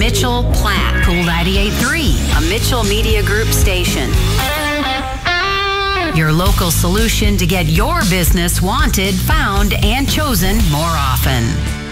Mitchell Platte. Cool 98.3, a Mitchell Media Group station. Your local solution to get your business wanted, found, and chosen more often.